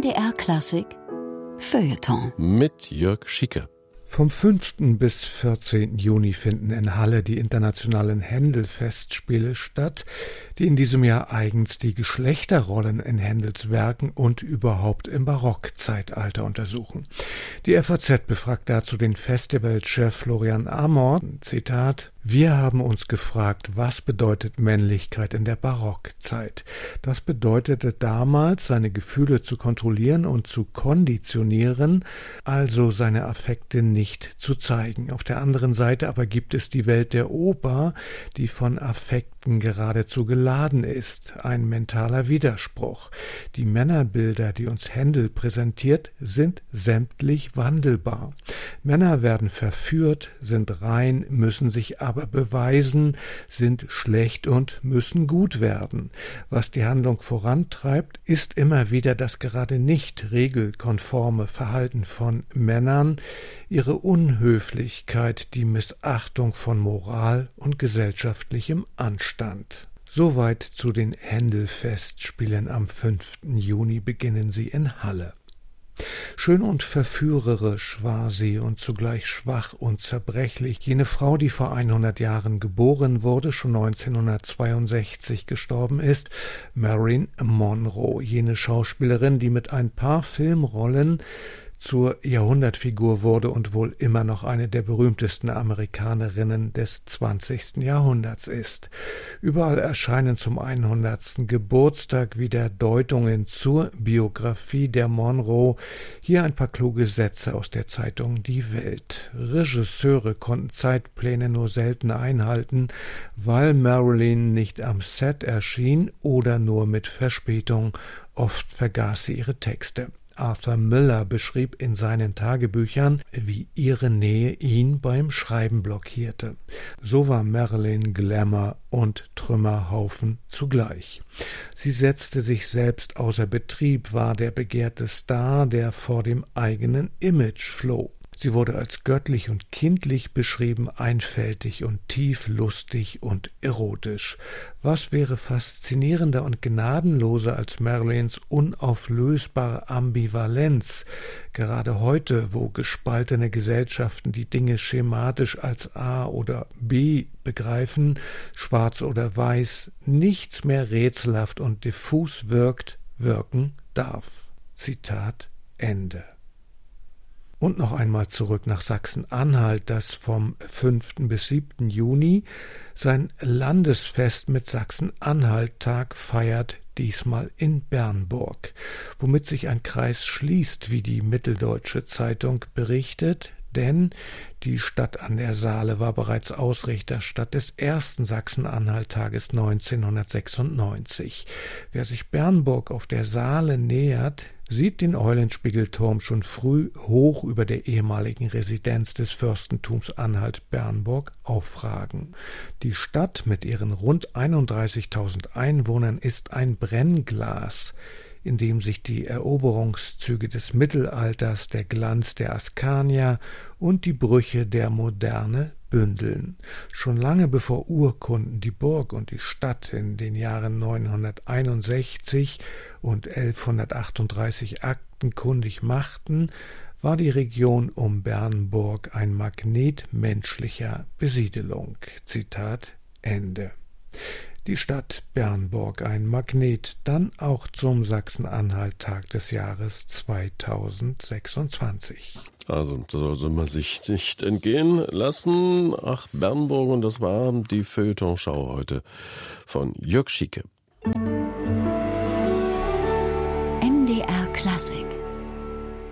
MDR Klassik Feuilleton mit Jörg Schicke. Vom 5. bis 14. Juni finden in Halle die internationalen Händel-Festspiele statt, die in diesem Jahr eigens die Geschlechterrollen in Händels Werken und überhaupt im Barockzeitalter untersuchen. Die FAZ befragt dazu den Festivalchef Florian Amor, Zitat: Wir haben uns gefragt, was bedeutet Männlichkeit in der Barockzeit? Das bedeutete damals, seine Gefühle zu kontrollieren und zu konditionieren, also seine Affekte nicht zu zeigen. Auf der anderen Seite aber gibt es die Welt der Oper, die von Affekten geradezu geladen ist, ein mentaler Widerspruch. Die Männerbilder, die uns Händel präsentiert, sind sämtlich wandelbar. Männer werden verführt, sind rein, müssen sich aber beweisen, sind schlecht und müssen gut werden. Was die Handlung vorantreibt, ist immer wieder das gerade nicht regelkonforme Verhalten von Männern, ihre Unhöflichkeit, die Missachtung von Moral und gesellschaftlichem Anstand. Soweit zu den Händel-Festspielen. Am 5. Juni beginnen sie in Halle. Schön und verführerisch war sie und zugleich schwach und zerbrechlich, jene Frau, die vor 100 Jahren geboren wurde, schon 1962 gestorben ist, Marilyn Monroe, jene Schauspielerin, die mit ein paar Filmrollen zur Jahrhundertfigur wurde und wohl immer noch eine der berühmtesten Amerikanerinnen des 20. Jahrhunderts ist. Überall erscheinen zum 100. Geburtstag wieder Deutungen zur Biografie der Monroe. Hier ein paar kluge Sätze aus der Zeitung Die Welt. Regisseure konnten Zeitpläne nur selten einhalten, weil Marilyn nicht am Set erschien oder nur mit Verspätung. Oft vergaß sie ihre Texte. Arthur Miller beschrieb in seinen Tagebüchern, wie ihre Nähe ihn beim Schreiben blockierte. So war Marilyn Glamour und Trümmerhaufen zugleich. Sie setzte sich selbst außer Betrieb, war der begehrte Star, der vor dem eigenen Image floh. Sie wurde als göttlich und kindlich beschrieben, einfältig und tief, lustig und erotisch. Was wäre faszinierender und gnadenloser als Marilyns unauflösbare Ambivalenz? Gerade heute, wo gespaltene Gesellschaften die Dinge schematisch als A oder B begreifen, schwarz oder weiß, nichts mehr rätselhaft und diffus wirken darf. Zitat Ende. Und noch einmal zurück nach Sachsen-Anhalt, das vom 5. bis 7. Juni sein Landesfest mit Sachsen-Anhalt-Tag feiert, diesmal in Bernburg, womit sich ein Kreis schließt, wie die Mitteldeutsche Zeitung berichtet, denn die Stadt an der Saale war bereits Ausrichterstadt des ersten Sachsen-Anhalt-Tages 1996. Wer sich Bernburg auf der Saale nähert, sieht den Eulenspiegelturm schon früh hoch über der ehemaligen Residenz des Fürstentums Anhalt-Bernburg aufragen. Die Stadt mit ihren rund 31.000 Einwohnern ist ein Brennglas, in dem sich die Eroberungszüge des Mittelalters, der Glanz der Askanier und die Brüche der Moderne bündeln. Schon lange bevor Urkunden die Burg und die Stadt in den Jahren 961 und 1138 aktenkundig machten, war die Region um Bernburg ein Magnet menschlicher Besiedelung. Zitat Ende. Die Stadt Bernburg ein Magnet, dann auch zum Sachsen-Anhalt-Tag des Jahres 2026. Also, da soll man sich nicht entgehen lassen. Ach, Bernburg, und das war die Feuilleton-Schau heute von Jörg Schicke. MDR Klassik.